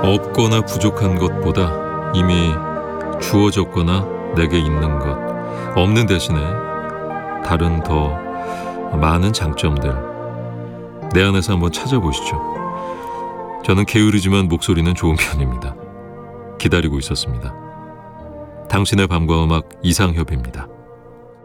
없거나 부족한 것보다 이미 주어졌거나 내게 있는 것, 없는 대신에 다른 더 많은 장점들 내 안에서 한번 찾아보시죠. 저는 게으르지만 목소리는 좋은 편입니다. 기다리고 있었습니다. 당신의 밤과 음악 이상협입니다.